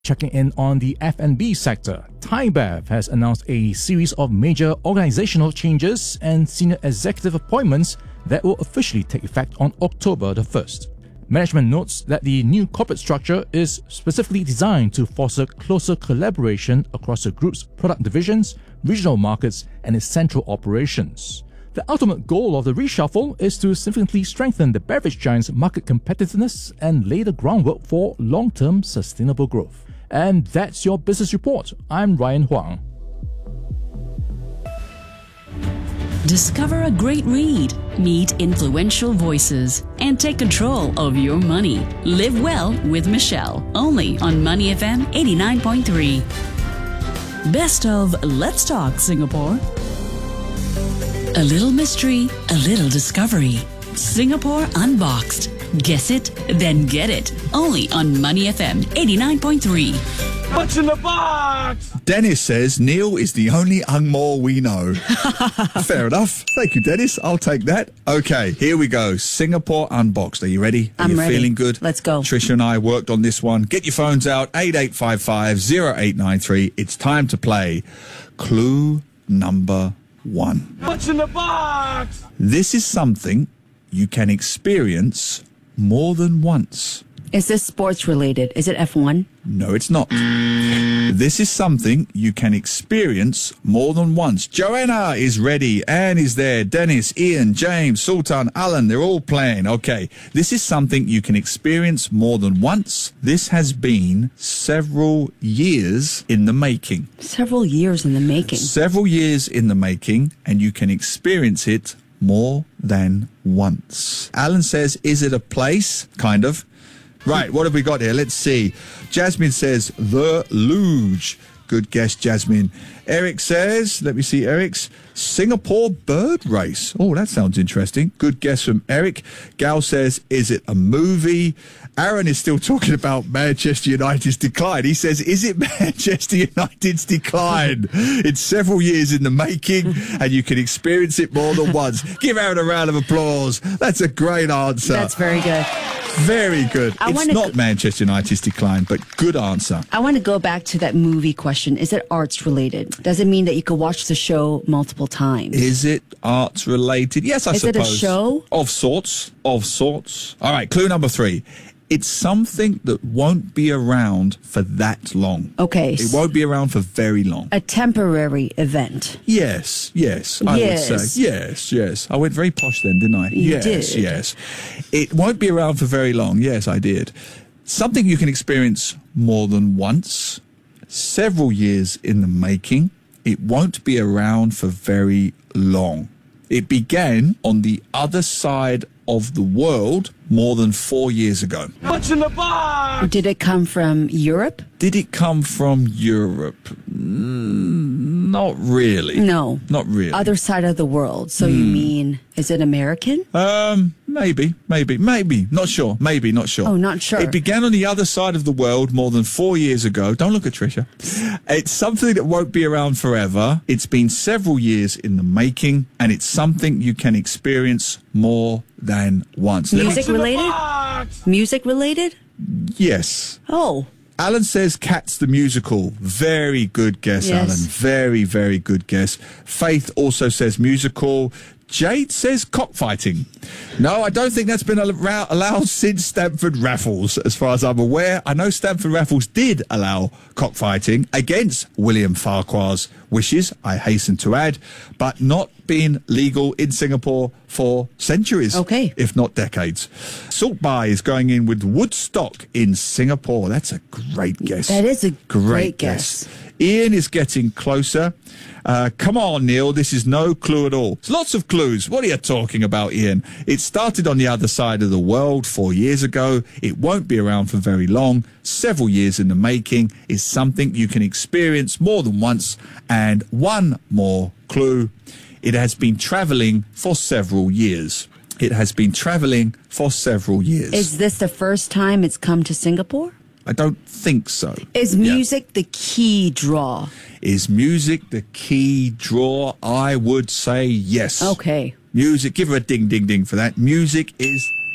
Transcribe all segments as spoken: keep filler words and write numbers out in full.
Checking in on the F and B sector, ThaiBev has announced a series of major organizational changes and senior executive appointments that will officially take effect on October the first. Management notes that the new corporate structure is specifically designed to foster closer collaboration across the group's product divisions, regional markets, and its central operations. The ultimate goal of the reshuffle is to significantly strengthen the beverage giant's market competitiveness and lay the groundwork for long-term sustainable growth. And that's your business report. I'm Ryan Huang. Discover a great read, meet influential voices, and take control of your money. Live well with Michelle, only on Money F M eighty-nine point three. Best of Let's Talk Singapore. A little mystery, a little discovery. Singapore Unboxed. Guess it, then get it. Only on Money F M eighty-nine point three. What's in the box? Dennis says Neil is the only Ang Mo we know. Fair enough. Thank you, Dennis. I'll take that. Okay, here we go. Singapore Unboxed. Are you ready? Are I'm you ready. feeling good? Let's go. Tricia and I worked on this one. Get your phones out. eight eight five five, zero eight nine three. It's time to play clue number one. What's in the box? This is something you can experience more than once. Is this sports related? Is it F one? No, it's not. This is something you can experience more than once. Joanna is ready. Anne is there. Dennis, Ian, James, Sultan, Alan, they're all playing. Okay. This is something you can experience more than once. This has been several years in the making. Several years in the making. Several years in the making, and you can experience it more than once. Alan says, is it a place? Kind of. Right, what have we got here? Let's see. Jasmine says, the luge. Good guess, Jasmine. Eric says, let me see Eric's, Singapore bird race. Oh, that sounds interesting. Good guess from Eric. Gal says, is it a movie? Aaron is still talking about Manchester United's decline. He says, is it Manchester United's decline? It's several years in the making, and you can experience it more than once. Give Aaron a round of applause. That's a great answer. That's very good. Very good. I it's not go- Manchester United's decline, but good answer. I want to go back to that movie question. Is it arts related? Does it mean that you could watch the show multiple times? Is it arts related? Yes, I Is suppose. Is it a show? Of sorts. Of sorts. All right, clue number three. It's something that won't be around for that long. Okay. It won't be around for very long. A temporary event. Yes, yes, I yes. would say. Yes, yes. I went very posh then, didn't I? You yes, did. yes. It won't be around for very long. Yes, I did. Something you can experience more than once. Several years in the making. It won't be around for very long. It began on the other side of the world more than four years ago. What's in the box? Did it come from Europe? Did it come from Europe? Mm, not really. No. Not really. Other side of the world. So mm. you mean, is it American? Um, maybe, maybe, maybe. Not sure. Maybe, not sure. Oh, not sure. It began on the other side of the world more than four years ago. Don't look at Tricia. It's something that won't be around forever. It's been several years in the making, and it's something you can experience more than once. Music related? Music related? Yes. Oh. Alan says Cats the Musical. Very good guess, yes. Alan. Very, very good guess. Faith also says musical. Jade says cockfighting. No, I don't think that's been al- allowed since Stamford Raffles, as far as I'm aware. I know Stamford Raffles did allow cockfighting against William Farquhar's wishes, I hasten to add, but not been legal in Singapore for centuries, okay, if not decades. Salt Bar is going in with Woodstock in Singapore. That's a great guess. That is a great, great guess. guess. Ian is getting closer. Uh, come on, Neil. This is no clue at all. It's lots of clues. What are you talking about, Ian? It started on the other side of the world four years ago. It won't be around for very long. Several years in the making. Is something you can experience more than once. And one more clue. It has been travelling for several years. It has been travelling for several years. Is this the first time it's come to Singapore? I don't think so. Is music yeah. the key draw? Is music the key draw? I would say yes. Okay. Music, give her a ding, ding, ding for that. Music is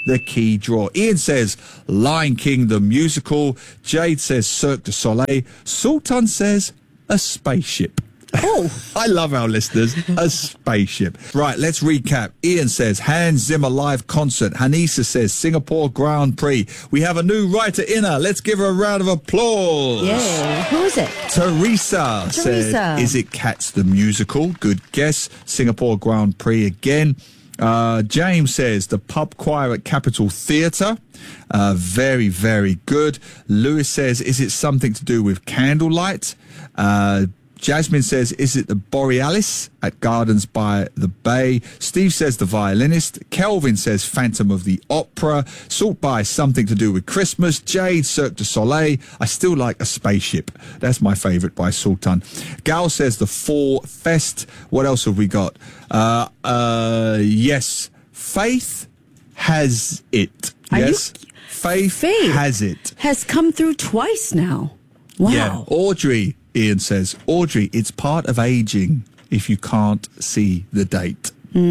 the key draw. Ian says Lion King the musical. Jade says Cirque du Soleil. Sultan says a spaceship. Oh, I love our listeners. A spaceship. Right, let's recap. Ian says Hans Zimmer live concert. Hanisa says Singapore Grand Prix. We have a new writer in her. Let's give her a round of applause. yay. Who is it? Teresa, Teresa. said, is it Cats the musical? Good guess. Singapore Grand Prix again. Uh, James says the pub choir at Capitol Theatre. Uh, very, very good. Lewis says, is it something to do with candlelight? Uh, Jasmine says, is it the Borealis at Gardens by the Bay? Steve says the violinist. Kelvin says Phantom of the Opera. Salt by something to do with Christmas. Jade, Cirque du Soleil. I still like a spaceship. That's my favourite by Sultan. Gal says the Fall Fest. What else have we got? Uh, uh, yes, Faith has it. Are you- yes, Faith, Faith has it. Has come through twice now. Wow. Yeah, Audrey, Ian says, Audrey, it's part of aging if you can't see the date.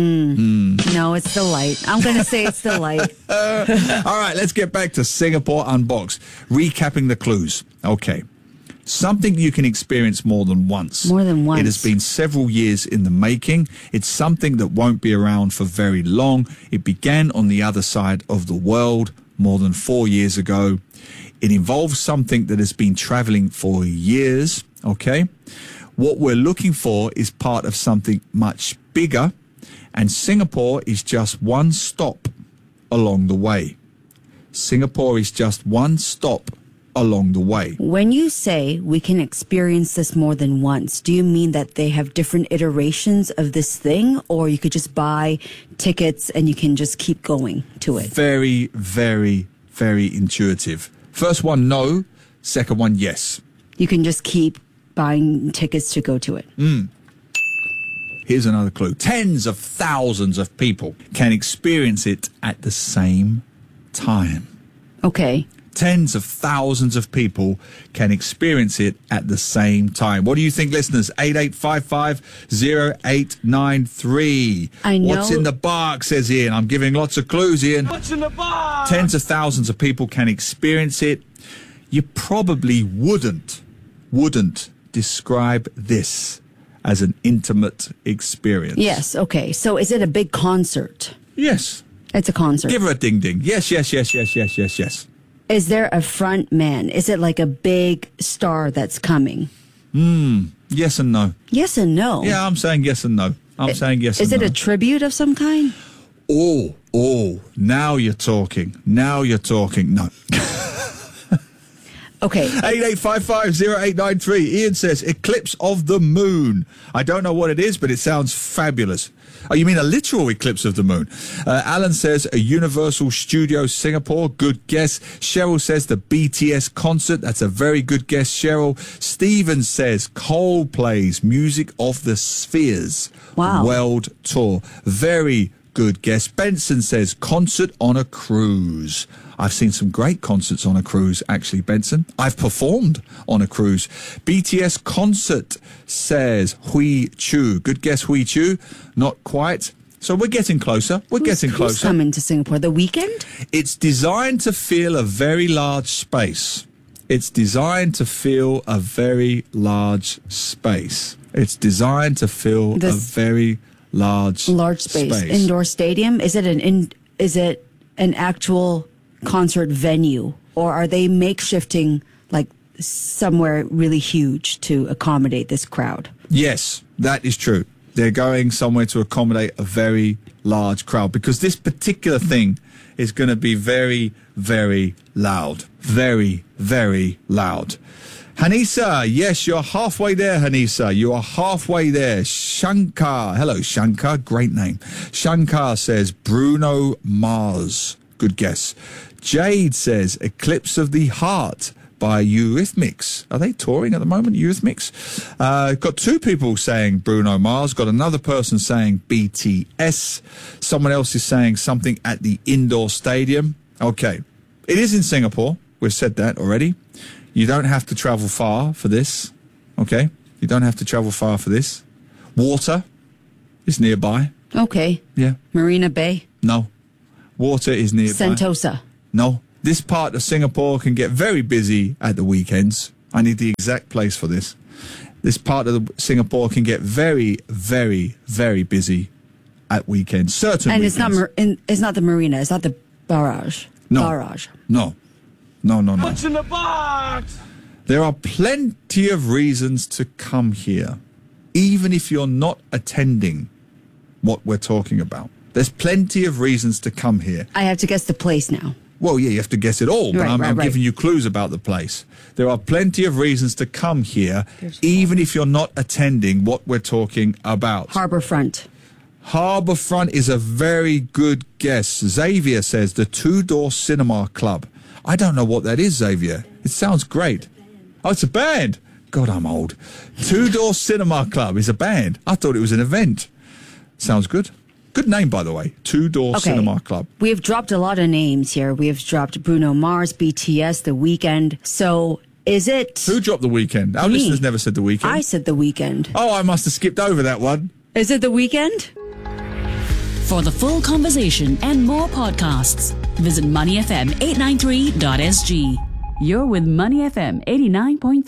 No, it's the light. I'm going to say it's the light. All right, let's get back to Singapore Unboxed. Recapping the clues. Okay. Something you can experience more than once. More than once. It has been several years in the making. It's something that won't be around for very long. It began on the other side of the world more than four years ago. It involves something that has been traveling for years. Okay. What we're looking for is part of something much bigger, and Singapore is just one stop along the way. Singapore is just one stop along the way. When you say we can experience this more than once, do you mean that they have different iterations of this thing, or you could just buy tickets and you can just keep going to it? Very, very, very intuitive. First one, no. Second one, yes. You can just keep buying tickets to go to it. Here's another clue. Tens of thousands of people can experience it at the same time. Okay. Tens of thousands of people can experience it at the same time. What do you think, listeners? eight eight five five, zero eight nine three. I know- What's in the box, says Ian. I'm giving lots of clues, Ian. What's in the box? Tens of thousands of people can experience it. You probably wouldn't, wouldn't describe this as an intimate experience. Yes. Okay. So is it a big concert? Yes. It's a concert. Give her a ding ding. Yes, yes, yes, yes, yes, yes, yes. Is there a front man? Is it like a big star that's coming? Yes and no. Yes and no. Yeah, I'm saying yes and no. I'm saying yes Is and it no. a tribute of some kind? Oh, oh, now you're talking. Now you're talking. No. Okay. eight eight five five, zero eight nine three. Ian says, eclipse of the moon. I don't know what it is, but it sounds fabulous. Oh, you mean a literal eclipse of the moon? Uh, Alan says, a Universal Studios Singapore. Good guess. Cheryl says, the B T S concert. That's a very good guess, Cheryl. Steven says, Coldplay's Music of the Spheres Wow. World Tour. Very good guess. Benson says, concert on a cruise. I've seen some great concerts on a cruise, actually, Benson. I've performed on a cruise. B T S concert, says Hui Chu. Good guess, Hui Chu. Not quite. So we're getting closer. We're Who's- getting Who's closer. coming to Singapore? The Weekend? It's designed to feel a very large space. It's designed to feel a very large space. It's designed to fill a This- very large Large space. Indoor stadium? Is it an in, is it an actual concert venue, or are they makeshifting like somewhere really huge to accommodate this crowd? Yes, that is true. They're going somewhere to accommodate a very large crowd, because this particular thing is going to be very, very loud. Very, very loud. Hanisa, yes, you're halfway there, Hanisa. You are halfway there. Shankar, hello, Shankar, great name. Shankar says Bruno Mars. Good guess. Jade says Eclipse of the Heart by Eurythmics. Are they touring at the moment, Eurythmics? Uh, got two people saying Bruno Mars. Got another person saying B T S. Someone else is saying something at the indoor stadium. Okay. It is in Singapore. We've said that already. You don't have to travel far for this. Okay? You don't have to travel far for this. Water is nearby. Okay. Yeah. Marina Bay? No. Water is nearby. Sentosa. No. This part of Singapore can get very busy at the weekends. I need the exact place for this. This part of the, Singapore can get very, very, very busy at weekends. Certain And weekends. it's not mar- in, it's not the marina. It's not the barrage. No. Barrage. No. No, no, no. What's in the box? There are plenty of reasons to come here, even if you're not attending what we're talking about. There's plenty of reasons to come here. I have to guess the place now. Well, yeah, you have to guess it all, but Right, I'm, right, I'm right. giving you clues about the place. There are plenty of reasons to come here, even if you're not attending what we're talking about. Harbourfront. Harbourfront is a very good guess. Xavier says the Two Door Cinema Club. I don't know what that is, Xavier. It sounds great. Oh, it's a band. God, I'm old. Two Door Cinema Club is a band. I thought it was an event. Sounds good. Good name, by the way. Two Door Okay. Cinema Club. We have dropped a lot of names here. We have dropped Bruno Mars, B T S, The Weeknd. So is it... Who dropped The Weeknd? Our Me. listeners never said The Weeknd. I said The Weeknd. Oh, I must have skipped over that one. Is it The Weeknd? For the full conversation and more podcasts, visit money f m eight nine three dot s g. You're with Money F M eighty-nine point three.